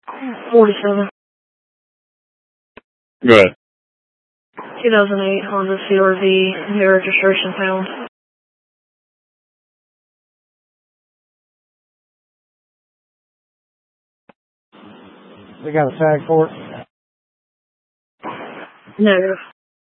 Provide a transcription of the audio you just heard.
47. Go ahead. 2008 Honda CRV, new registration found. We got a tag for it? Negative.